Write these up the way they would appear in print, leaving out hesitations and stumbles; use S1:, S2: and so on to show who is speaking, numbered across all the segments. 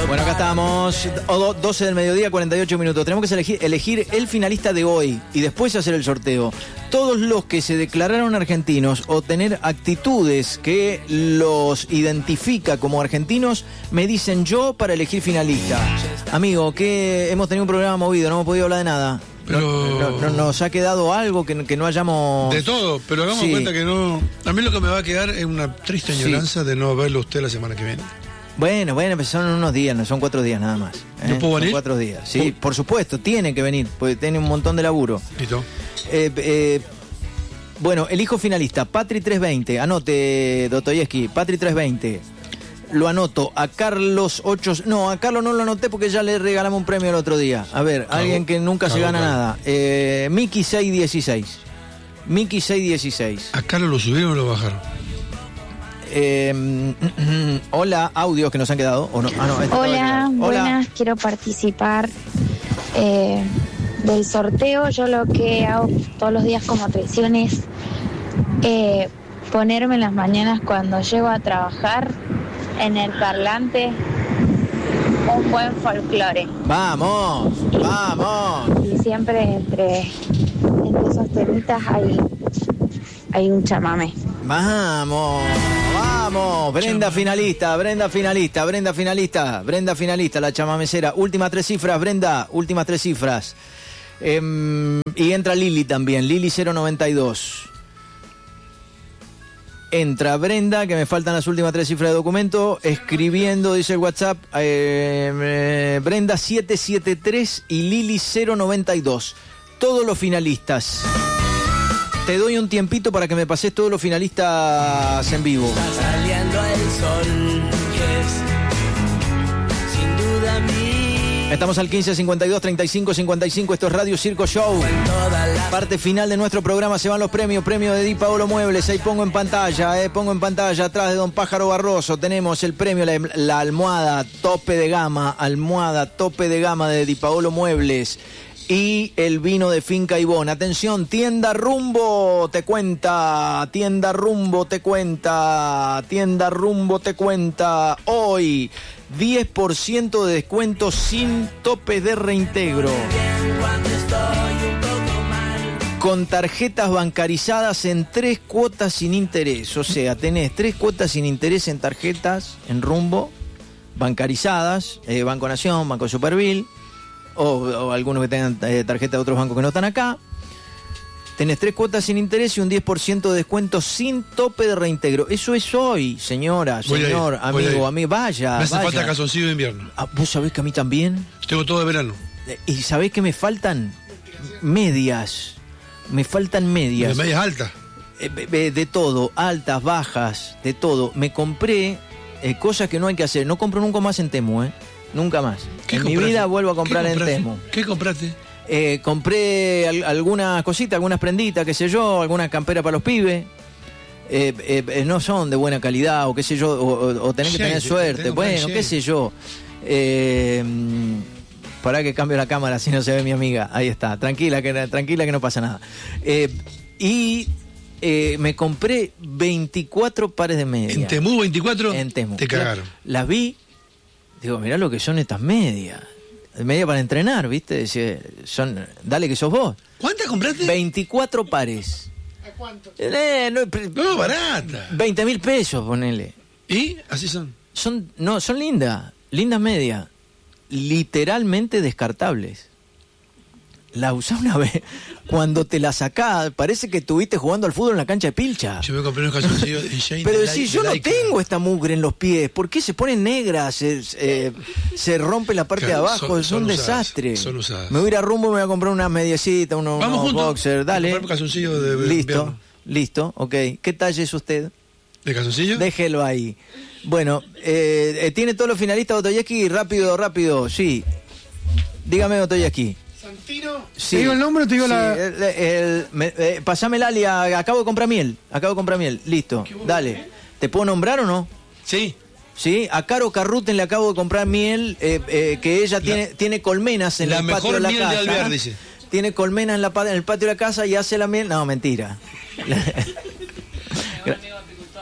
S1: Bueno, acá estamos, 12 del mediodía, 48 minutos. Tenemos que elegir el finalista de hoy y después hacer el sorteo. Todos los que se declararon argentinos o tener actitudes que los identifica como argentinos, me dicen yo para elegir finalista. Amigo, que hemos tenido un programa movido, no hemos podido hablar de nada.
S2: Pero
S1: no, nos ha quedado algo que no hayamos...
S2: De todo, pero hagamos cuenta que no... A mí lo que me va a quedar es una triste añoranza de no verlo usted la semana que viene.
S1: Bueno, pues son unos días, no son 4 días nada más.
S2: ¿No puedo venir?
S1: Son 4 días, sí, por supuesto, tiene que venir, porque tiene un montón de laburo.
S2: ¿Listo?
S1: Bueno, elijo finalista, Patri 320, anote, Dostoyevsky, Patri 320. Lo anoto a Carlos 8... No, a Carlos no lo anoté porque ya le regalamos un premio el otro día. A ver, alguien que nunca se gana nada. Miki 616. Miki 616.
S2: ¿A Carlos lo subieron o lo bajaron?
S1: Hola, audios que nos han quedado. ¿O no?
S3: Hola, buenas, quiero participar del sorteo. Yo lo que hago todos los días como tradición es ponerme en las mañanas cuando llego a trabajar en el parlante un buen folclore.
S1: ¡Vamos! ¡Vamos!
S3: Y siempre entre esos temitas hay un chamamé.
S1: ¡Vamos! ¡Vamos! Brenda finalista, la chamamecera. Últimas 3 cifras, Brenda, últimas 3 cifras. Y entra Lili también, Lili 092. Entra Brenda, que me faltan las últimas 3 cifras de documento, escribiendo, dice el WhatsApp, Brenda 773 y Lili 092. Todos los finalistas. Te doy un tiempito para que me pases todos los finalistas en vivo.
S4: Está saliendo el sol, sin duda mí.
S1: Estamos al 15 52 35 55. Esto es Radio Circo Show. Parte final de nuestro programa. Se van los premios. Premio de Di Paolo Muebles. Ahí pongo en pantalla. Atrás de Don Pájaro Barroso. Tenemos el premio, la almohada tope de gama. Almohada tope de gama de Di Paolo Muebles. Y el vino de Finca Ibón. Atención, Tienda Rumbo te cuenta. Hoy, 10% de descuento sin topes de reintegro. Con tarjetas bancarizadas en 3 cuotas sin interés. O sea, tenés 3 cuotas sin interés en tarjetas, en Rumbo, bancarizadas, Banco Nación, Banco Superville. O algunos que tengan tarjeta de otros bancos que no están acá. Tenés 3 cuotas sin interés y un 10% de descuento sin tope de reintegro. Eso es hoy, señora, señor, amigo, vaya.
S2: Me hace falta calzoncillo de invierno.
S1: ¿Vos sabés que a mí también?
S2: Tengo todo de verano.
S1: ¿Y sabés que me faltan? Medias. Me faltan medias.
S2: ¿De medias altas?
S1: De todo, altas, bajas, de todo. Me compré cosas que no hay que hacer. No compro nunca más en Temu, Nunca más. En mi vida vuelvo a comprar en Temu.
S2: ¿Qué compraste?
S1: Compré algunas cositas, algunas prenditas, qué sé yo, algunas camperas para los pibes. No son de buena calidad, o qué sé yo, o tenés que tener suerte. Bueno, qué sé yo. Pará que cambio la cámara si no se ve mi amiga. Ahí está, tranquila que no pasa nada. Me compré 24 pares de medias.
S2: ¿En Temu 24?
S1: En Temu.
S2: Te cagaron.
S1: Las vi. Digo, mirá lo que son estas medias. Media para entrenar, ¿viste? Dale que sos vos.
S2: ¿Cuántas compraste?
S1: 24 pares.
S5: ¿A cuánto?
S2: No, barata.
S1: 20.000 pesos, ponele.
S2: ¿Y? Así son.
S1: Son lindas medias. Literalmente descartables. La usás una vez, cuando te la sacás, parece que estuviste jugando al fútbol en la cancha de Pilcha.
S2: Yo me compré unos calzoncillos de Jane.
S1: Pero decís, yo no tengo esta mugre en los pies, ¿por qué se ponen negras? Se rompe la parte de abajo, es un desastre.
S2: Son usadas.
S1: Me voy a ir a Rumbo y me voy a comprar una mediecita, unos boxers, dale.
S2: Un calzoncillo de
S1: Listo, ok. ¿Qué talle es usted?
S2: ¿De calzoncillo?
S1: Déjelo ahí. Bueno, tiene todos los finalistas, Dostoyevsky, rápido, sí. Dígame, Dostoyevsky.
S5: ¿Santino?
S1: Sí.
S5: ¿Te digo el nombre o te digo
S1: pasame el alia, acabo de comprar miel, listo, dale. ¿Te puedo nombrar o no?
S2: Sí.
S1: Sí, a Caro Carruten le acabo de comprar miel, que ella tiene colmenas en el patio de la casa. La mejor miel de Alvear, dice. Tiene colmenas en el patio de la casa y hace la miel. No, mentira.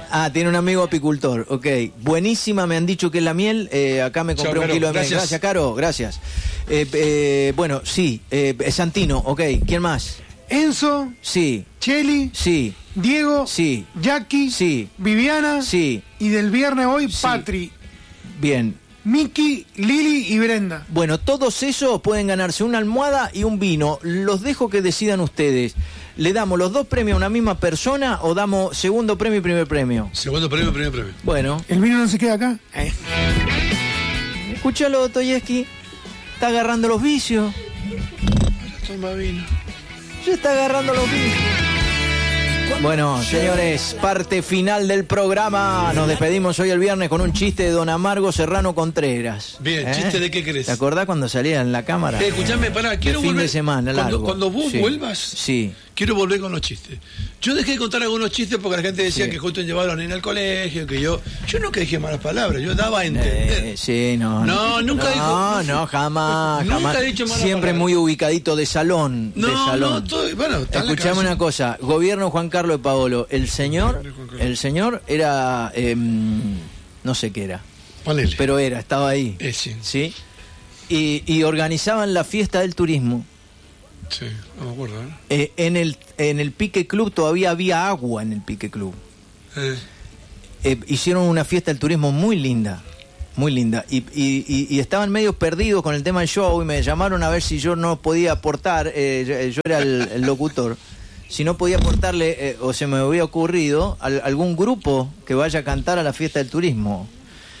S1: Ah, tiene un amigo apicultor, ok. Buenísima, me han dicho que es la miel. Acá me compré
S2: Chao,
S1: un
S2: Caro.
S1: kilo de miel.
S2: Gracias.
S1: Gracias, Caro, gracias. Bueno, sí, Santino, ok. ¿Quién más?
S5: Enzo,
S1: Sí,
S5: Cheli,
S1: sí,
S5: Diego,
S1: sí,
S5: Jackie,
S1: sí,
S5: Viviana,
S1: sí.
S5: y del viernes hoy,
S1: Sí.
S5: Patri,
S1: Bien.
S5: Miki, Lili y Brenda.
S1: Bueno, todos esos pueden ganarse una almohada y un vino. Los dejo que decidan ustedes. ¿Le damos los dos premios a una misma persona o damos segundo premio y primer premio?
S2: Segundo premio, primer premio.
S1: Bueno,
S5: ¿El vino no se queda acá?
S1: escúchalo, Toyeski. Está agarrando los vicios.
S2: Toma vino.
S1: Ya está agarrando los vicios. Bueno, señores, parte final del programa. Nos despedimos hoy el viernes con un chiste de don Amargo Serrano Contreras.
S2: Bien, ¿chiste de qué querés?
S1: ¿Te acordás cuando salía en la cámara?
S2: Escuchame, pará, quiero
S1: fin
S2: volver.
S1: de semana largo.
S2: Cuando vos
S1: Sí.
S2: vuelvas,
S1: Sí.
S2: quiero volver con los chistes. Yo dejé de contar algunos chistes porque la gente decía
S1: Sí.
S2: que justo llevaron a los nenes al colegio, que yo nunca dije malas palabras, yo daba a entender.
S1: Sí, no.
S2: No, nunca dijo-
S1: No, jamás.
S2: Nunca
S1: jamás.
S2: he dicho malas
S1: Siempre
S2: palabras.
S1: muy ubicadito de salón. de salón.
S2: bueno, está en la
S1: Escuchame
S2: calle.
S1: una cosa. Gobierno Juan Carlos de Paolo. El señor era. No sé qué era.
S2: Ponele.
S1: Pero estaba ahí.
S2: Sí.
S1: ¿Sí? Y organizaban la fiesta del turismo.
S2: Sí, no me acuerdo, ¿eh?
S1: En el Pique Club todavía había agua en el Pique Club. Hicieron una fiesta del turismo muy linda. Muy linda. Y estaban medio perdidos con el tema del show y me llamaron a ver si yo no podía aportar. Yo era el locutor. Si no podía aportarle, o se me había ocurrido, algún grupo que vaya a cantar a la fiesta del turismo.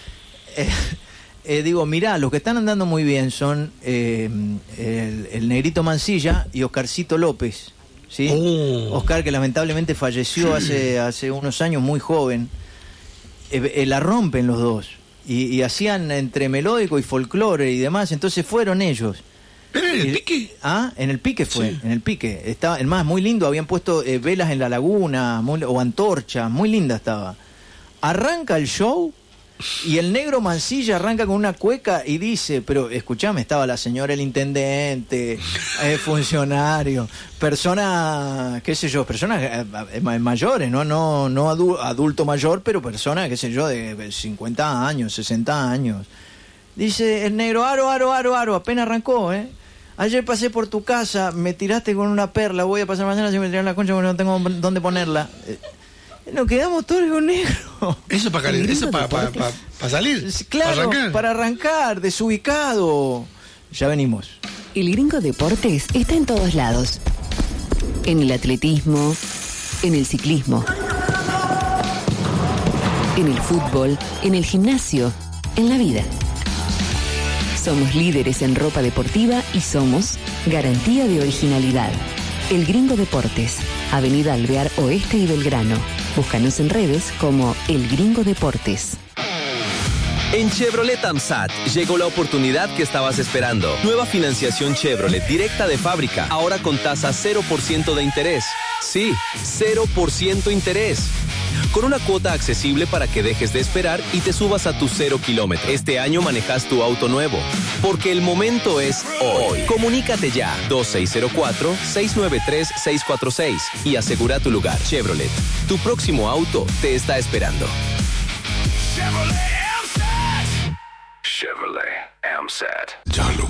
S1: Digo, mirá, los que están andando muy bien son el Negrito Mancilla y Oscarcito López. ¿Sí? Oscar, que lamentablemente falleció hace unos años, muy joven. La rompen los dos. Y hacían entre melódico y folclore y demás, entonces fueron ellos.
S2: ¿Pero en el Pique?
S1: Ah, en el Pique fue,
S2: Sí.
S1: en el Pique. Estaba, más, muy lindo, habían puesto velas en la laguna, o antorchas, muy linda estaba. Arranca el show y el Negro Mancilla arranca con una cueca y dice, pero escuchame, estaba la señora el intendente, funcionario, personas, qué sé yo, personas mayores, no adulto mayor, pero personas, qué sé yo, de 50 años, 60 años. Dice el negro, aro, apenas arrancó, Ayer pasé por tu casa, me tiraste con una perla, voy a pasar mañana si me tiran la concha porque no tengo dónde ponerla. Nos quedamos todos con negro.
S2: Eso para salir.
S1: Claro,
S2: para arrancar.
S1: para arrancar, desubicado. Ya venimos.
S6: El Gringo Deportes está en todos lados. En el atletismo, en el ciclismo, en el fútbol, en el gimnasio, en la vida. Somos líderes en ropa deportiva y somos garantía de originalidad. El Gringo Deportes, Avenida Alvear Oeste y Belgrano. Búscanos en redes como El Gringo Deportes.
S7: En Chevrolet AMSAT llegó la oportunidad que estabas esperando. Nueva financiación Chevrolet directa de fábrica, ahora con tasa 0% de interés. Sí, 0% interés. Con una cuota accesible para que dejes de esperar y te subas a tu 0 kilómetro. Este año manejas tu auto nuevo, porque el momento es hoy. Comunícate ya, 2604-693-646 y asegura tu lugar. Chevrolet, tu próximo auto te está esperando.
S8: Chevrolet AMSAT. Ya lo